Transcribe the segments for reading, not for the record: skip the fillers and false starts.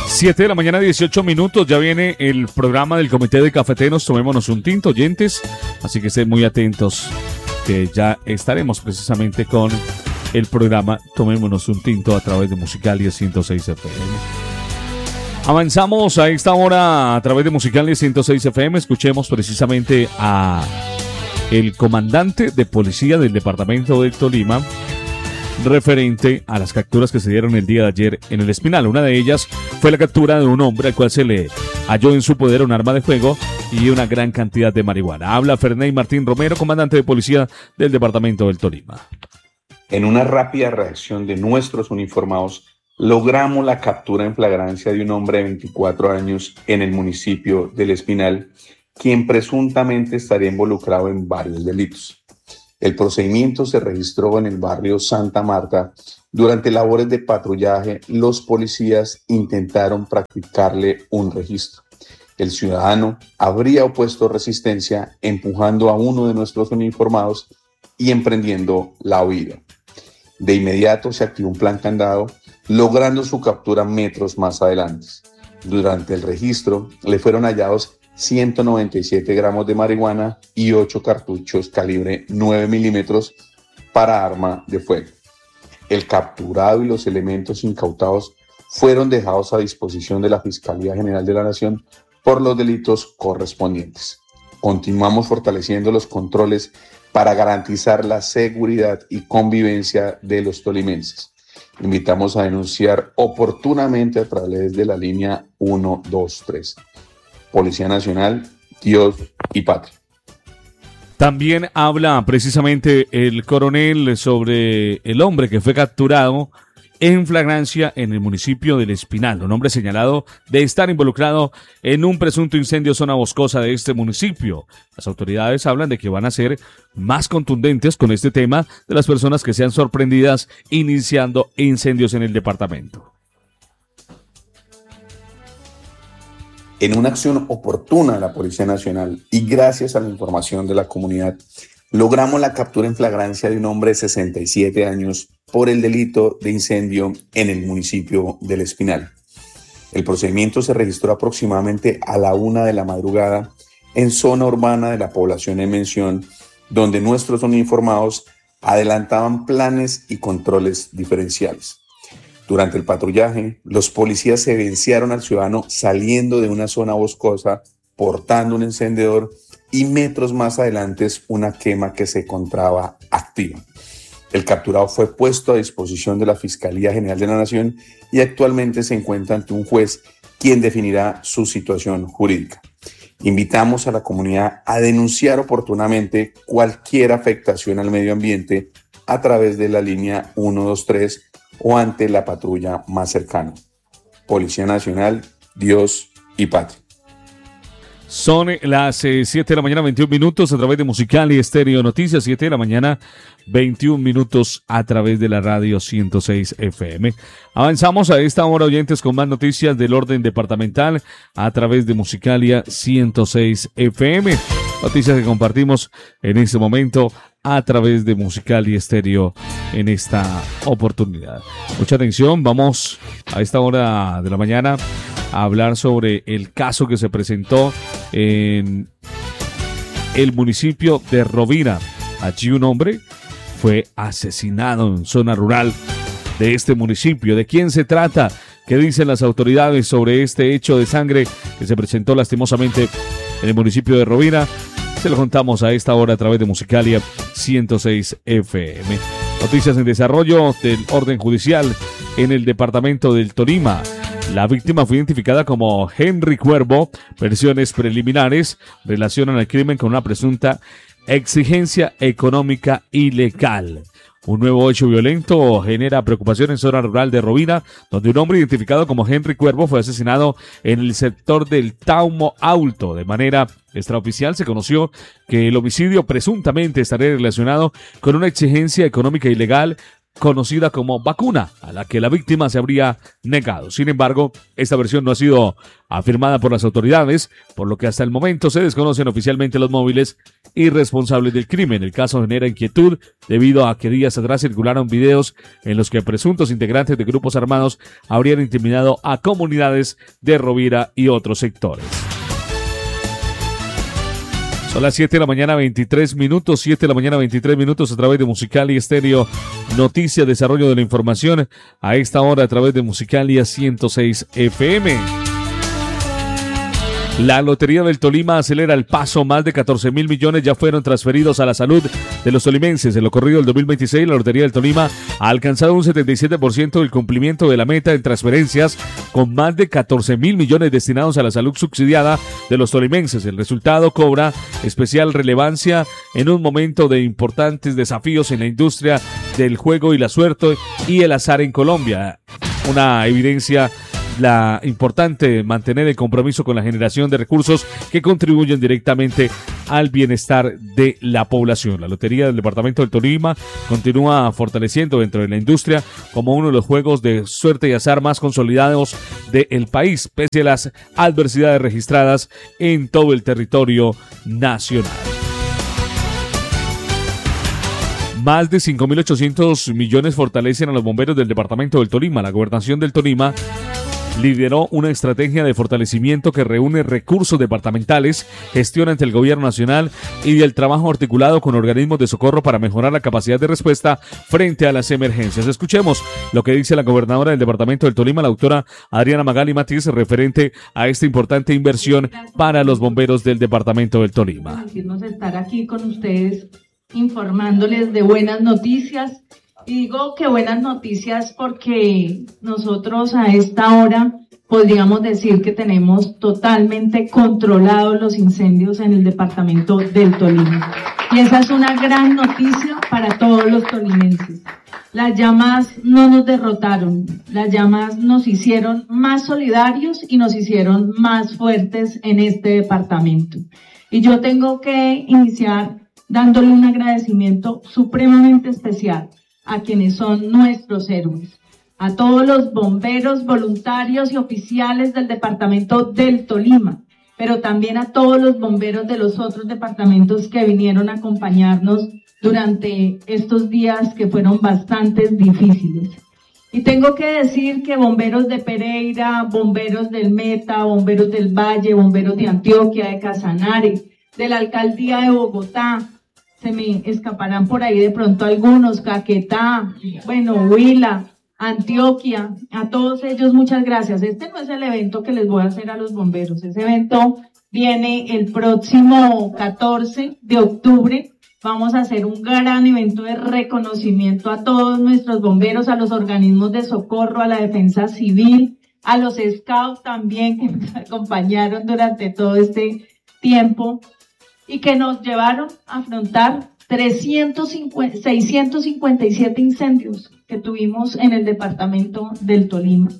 7 de la mañana, 18 minutos. Ya viene el programa del Comité de Cafeteros. Tomémonos un tinto, oyentes. Así que estén muy atentos, que ya estaremos precisamente con el programa Tomémonos un tinto a través de Musicalia 106 FM. Avanzamos a esta hora a través de Musicalia 106 FM. Escuchemos precisamente a el comandante de policía del departamento del Tolima, referente a las capturas que se dieron el día de ayer en el Espinal. Una de ellas fue la captura de un hombre al cual se le halló en su poder un arma de fuego y una gran cantidad de marihuana. Habla Ferney Martín Romero, comandante de policía del departamento del Tolima. En una rápida reacción de nuestros uniformados, logramos la captura en flagrancia de un hombre de 24 años en el municipio del Espinal, quien presuntamente estaría involucrado en varios delitos. El procedimiento se registró en el barrio Santa Marta. Durante labores de patrullaje, los policías intentaron practicarle un registro. El ciudadano habría opuesto resistencia, empujando a uno de nuestros uniformados y emprendiendo la huida. De inmediato se activó un plan candado, logrando su captura metros más adelante. Durante el registro le fueron hallados 197 gramos de marihuana y 8 cartuchos calibre 9 milímetros para arma de fuego. El capturado y los elementos incautados fueron dejados a disposición de la Fiscalía General de la Nación por los delitos correspondientes. Continuamos fortaleciendo los controles para garantizar la seguridad y convivencia de los tolimenses. Invitamos a denunciar oportunamente a través de la línea 123. Policía Nacional, Dios y Patria. También habla precisamente el coronel sobre el hombre que fue capturado en flagrancia en el municipio del Espinal. Un hombre señalado de estar involucrado en un presunto incendio zona boscosa de este municipio. Las autoridades hablan de que van a ser más contundentes con este tema de las personas que sean sorprendidas iniciando incendios en el departamento. En una acción oportuna de la Policía Nacional y gracias a la información de la comunidad, logramos la captura en flagrancia de un hombre de 67 años por el delito de incendio en el municipio del Espinal. El procedimiento se registró aproximadamente a la 1 de la madrugada en zona urbana de la población en mención, donde nuestros uniformados adelantaban planes y controles diferenciales. Durante el patrullaje, los policías evidenciaron al ciudadano saliendo de una zona boscosa, portando un encendedor y metros más adelante una quema que se encontraba activa. El capturado fue puesto a disposición de la Fiscalía General de la Nación y actualmente se encuentra ante un juez quien definirá su situación jurídica. Invitamos a la comunidad a denunciar oportunamente cualquier afectación al medio ambiente a través de la línea 123 o ante la patrulla más cercana. Policía Nacional, Dios y Patria. Son las 7 de la mañana, 21 minutos a través de Musical y Estéreo Noticias, 7 de la mañana, 21 minutos a través de la radio 106 FM. Avanzamos a esta hora, oyentes, con más noticias del orden departamental a través de Musicalia 106 FM. Noticias que compartimos en este momento a través de Musical y Estéreo en esta oportunidad. Mucha atención, vamos a esta hora de la mañana a hablar sobre el caso que se presentó en el municipio de Rovira. Allí un hombre fue asesinado en zona rural de este municipio. ¿De quién se trata? ¿Qué dicen las autoridades sobre este hecho de sangre que se presentó lastimosamente en el municipio de Rovira? Se lo contamos a esta hora a través de Musicalia 106 FM. Noticias en desarrollo del orden judicial en el departamento del Tolima. La víctima fue identificada como Henry Cuervo. Versiones preliminares relacionan el crimen con una presunta exigencia económica ilegal. Un nuevo hecho violento genera preocupación en zona rural de Rovira, donde un hombre identificado como Henry Cuervo fue asesinado en el sector del Taumo Alto. De manera extraoficial se conoció que el homicidio presuntamente estaría relacionado con una exigencia económica ilegal conocida como vacuna, a la que la víctima se habría negado. Sin embargo, esta versión no ha sido afirmada por las autoridades, por lo que hasta el momento se desconocen oficialmente los móviles y responsables del crimen. El caso genera inquietud debido a que días atrás circularon videos en los que presuntos integrantes de grupos armados habrían intimidado a comunidades de Rovira y otros sectores. Son las 7 de la mañana, 23 minutos, 7 de la mañana, 23 minutos a través de Musicalia Estéreo. Noticias, desarrollo de la información a esta hora a través de Musicalia 106 FM. La Lotería del Tolima acelera el paso. Más de 14.000 millones ya fueron transferidos a la salud de los tolimenses. En lo corrido del 2026, la Lotería del Tolima ha alcanzado un 77% del cumplimiento de la meta en transferencias, con más de 14.000 millones destinados a la salud subsidiada de los tolimenses. El resultado cobra especial relevancia en un momento de importantes desafíos en la industria del juego y la suerte y el azar en Colombia. Una evidencia la importante mantener el compromiso con la generación de recursos que contribuyen directamente al bienestar de la población. La Lotería del Departamento del Tolima continúa fortaleciendo dentro de la industria como uno de los juegos de suerte y azar más consolidados del país, pese a las adversidades registradas en todo el territorio nacional. Más de 5.800 millones fortalecen a los bomberos del Departamento del Tolima. La Gobernación del Tolima lideró una estrategia de fortalecimiento que reúne recursos departamentales, gestión ante el gobierno nacional y del trabajo articulado con organismos de socorro para mejorar la capacidad de respuesta frente a las emergencias. Escuchemos lo que dice la gobernadora del Departamento del Tolima, la doctora Adriana Magali Matiz, referente a esta importante inversión para los bomberos del Departamento del Tolima. Permitirnos estar aquí con ustedes informándoles de buenas noticias. Y digo que buenas noticias porque nosotros a esta hora podríamos decir que tenemos totalmente controlados los incendios en el departamento del Tolima. Y esa es una gran noticia para todos los tolimenses. Las llamas no nos derrotaron, las llamas nos hicieron más solidarios y nos hicieron más fuertes en este departamento. Y yo tengo que iniciar dándole un agradecimiento supremamente especial a quienes son nuestros héroes, a todos los bomberos voluntarios y oficiales del departamento del Tolima, pero también a todos los bomberos de los otros departamentos que vinieron a acompañarnos durante estos días que fueron bastante difíciles. Y tengo que decir que bomberos de Pereira, bomberos del Meta, bomberos del Valle, bomberos de Antioquia, de Casanare, de la alcaldía de Bogotá, se me escaparán por ahí de pronto algunos, Caquetá, bueno, Huila, Antioquia, a todos ellos muchas gracias. Este no es el evento que les voy a hacer a los bomberos, ese evento viene el próximo 14 de octubre, vamos a hacer un gran evento de reconocimiento a todos nuestros bomberos, a los organismos de socorro, a la defensa civil, a los scouts también que nos acompañaron durante todo este tiempo, y que nos llevaron a afrontar 657 incendios que tuvimos en el departamento del Tolima.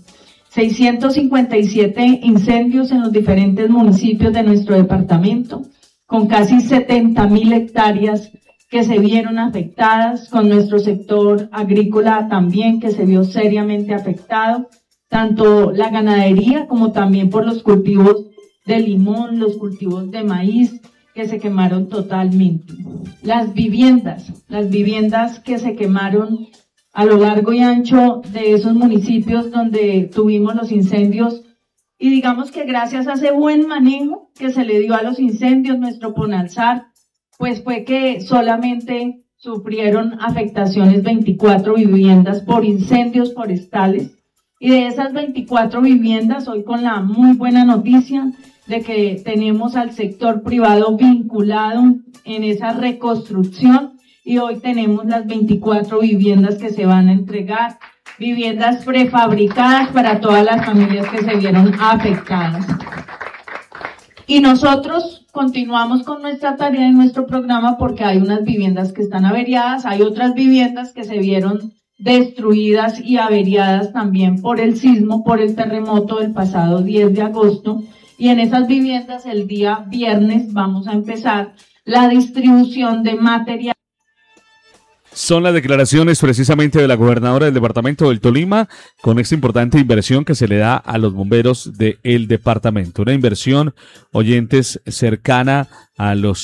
657 incendios en los diferentes municipios de nuestro departamento, con casi 70.000 hectáreas que se vieron afectadas, con nuestro sector agrícola también que se vio seriamente afectado, tanto la ganadería como también por los cultivos de limón, los cultivos de maíz, que se quemaron totalmente. Las viviendas que se quemaron a lo largo y ancho de esos municipios donde tuvimos los incendios, y digamos que gracias a ese buen manejo que se le dio a los incendios, nuestro Ponalsar, pues fue que solamente sufrieron afectaciones 24 viviendas por incendios forestales, y de esas 24 viviendas, hoy con la muy buena noticia de que tenemos al sector privado vinculado en esa reconstrucción, y hoy tenemos las 24 viviendas que se van a entregar, viviendas prefabricadas para todas las familias que se vieron afectadas. Y nosotros continuamos con nuestra tarea y nuestro programa porque hay unas viviendas que están averiadas, hay otras viviendas que se vieron destruidas y averiadas también por el sismo, por el terremoto del pasado 10 de agosto, y en esas viviendas el día viernes vamos a empezar la distribución de material. Son las declaraciones precisamente de la gobernadora del departamento del Tolima con esta importante inversión que se le da a los bomberos del departamento. Una inversión, oyentes, cercana a los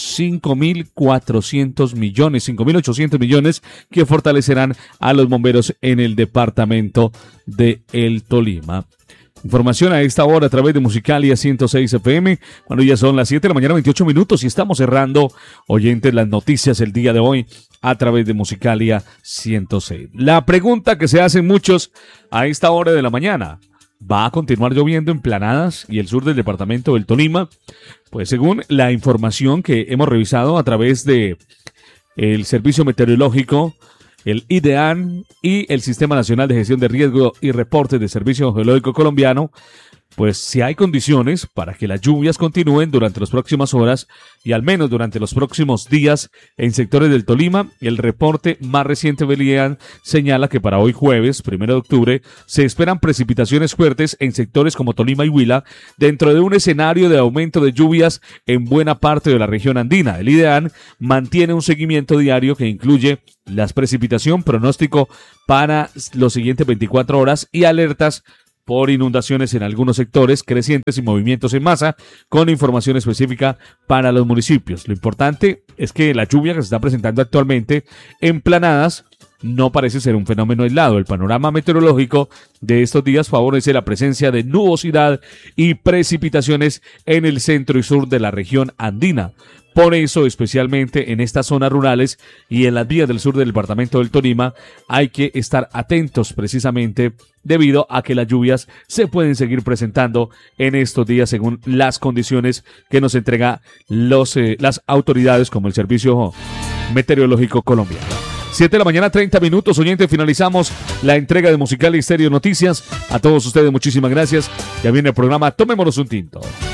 5.400 millones, 5.800 millones que fortalecerán a los bomberos en el departamento de el Tolima. Información a esta hora a través de Musicalia 106 FM, cuando ya son las 7 de la mañana, 28 minutos, y estamos cerrando, oyentes, las noticias el día de hoy a través de Musicalia 106. La pregunta que se hacen muchos a esta hora de la mañana: ¿va a continuar lloviendo en Planadas y el sur del departamento del Tolima? Pues según la información que hemos revisado a través de el Servicio Meteorológico, el IDEAN y el Sistema Nacional de Gestión de Riesgo y Reportes de Servicio Geológico Colombiano, pues si hay condiciones para que las lluvias continúen durante las próximas horas y al menos durante los próximos días en sectores del Tolima. El reporte más reciente del IDEAN señala que para hoy jueves, 1 de octubre, se esperan precipitaciones fuertes en sectores como Tolima y Huila, dentro de un escenario de aumento de lluvias en buena parte de la región andina. El IDEAN mantiene un seguimiento diario que incluye las precipitación, pronóstico para los siguientes 24 horas y alertas por inundaciones en algunos sectores crecientes y movimientos en masa, con información específica para los municipios. Lo importante es que la lluvia que se está presentando actualmente en Planadas no parece ser un fenómeno aislado. El panorama meteorológico de estos días favorece la presencia de nubosidad y precipitaciones en el centro y sur de la región andina. Por eso, especialmente en estas zonas rurales y en las vías del sur del departamento del Tolima, hay que estar atentos precisamente debido a que las lluvias se pueden seguir presentando en estos días según las condiciones que nos entrega las autoridades como el Servicio Meteorológico Colombiano. 7 de la mañana, 30 minutos, oyentes, finalizamos la entrega de Musicalia Estéreo Noticias. A todos ustedes, muchísimas gracias. Ya viene el programa Tomémonos un Tinto.